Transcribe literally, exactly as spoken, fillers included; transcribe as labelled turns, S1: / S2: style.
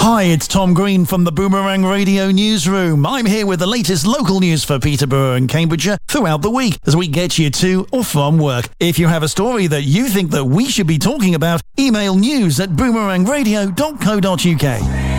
S1: Hi, it's Tom Green from the Boomerang Radio Newsroom. I'm here with the latest local news for Peterborough and Cambridgeshire throughout the week as we get you to or from work. If you have a story that you think that we should be talking about, email news at boomerang radio dot co dot uk.